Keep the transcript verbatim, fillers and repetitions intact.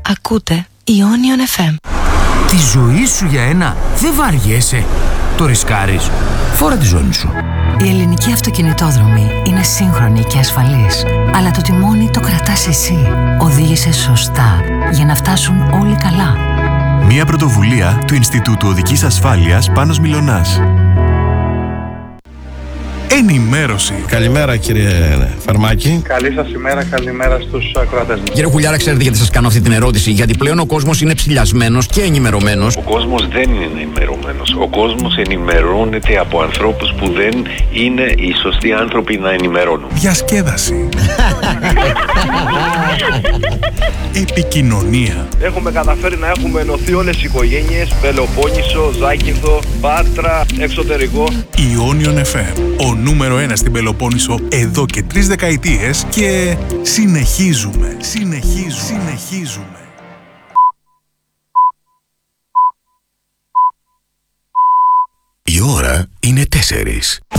Ακούτε Ionion εφ εμ. Τη ζωή σου για ένα δεν βαριέσαι. Το ρισκάρεις. Φόρα τη ζώνη σου. Η ελληνική αυτοκινητόδρομη είναι σύγχρονη και ασφαλής. Αλλά το τιμόνι το κρατάς εσύ. Οδήγησε σωστά για να φτάσουν όλοι καλά. Μια πρωτοβουλία του Ινστιτούτου Οδικής Ασφάλειας Πάνος Μιλωνάς. Ενημέρωση. Καλημέρα κύριε Φαρμάκη. Καλή σας ημέρα, καλημέρα στους ακροατές μας. Κύριε Χουλιάρα, ξέρετε γιατί σας κάνω αυτή την ερώτηση? Γιατί πλέον ο κόσμος είναι ψηλιασμένος και ενημερωμένος. Ο κόσμος δεν είναι ενημερωμένος. Ο κόσμος ενημερώνεται από ανθρώπους που δεν είναι οι σωστοί άνθρωποι να ενημερώνουν. Διασκέδαση. Επικοινωνία. Έχουμε καταφέρει να έχουμε ενωθεί όλες οι οικογένειες. Πελοπόννησο, Ζάκυνθο, Πάτρα, εξωτερικό. Ionion εφ εμ. Ο νούμερο ένα στην Πελοπόννησο εδώ και τρεις δεκαετίες και συνεχίζουμε, συνεχίζουμε, συνεχίζουμε. Η ώρα είναι τέσσερις.